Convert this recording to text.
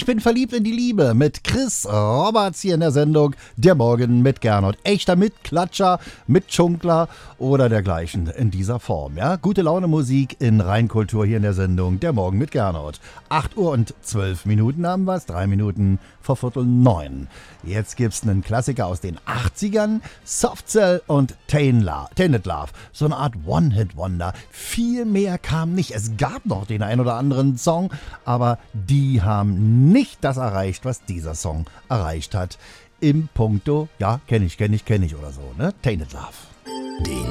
Ich bin verliebt in die Liebe mit Chris Roberts hier in der Sendung Der Morgen mit Gernot. Echter Mitklatscher, Mitschunkler oder dergleichen in dieser Form. Ja? Gute Laune Musik in Rheinkultur hier in der Sendung Der Morgen mit Gernot. 8 Uhr und 12 Minuten haben wir es, 3 Minuten vor 8:45. Jetzt gibt's einen Klassiker aus den 80ern, Soft Cell und Tainted Love. So eine Art One-Hit-Wonder. Viel mehr kam nicht. Es gab noch den ein oder anderen Song, aber die haben nicht das erreicht, was dieser Song erreicht hat. Im Punkto, ja, kenn ich oder so, ne? Tainted Love. Den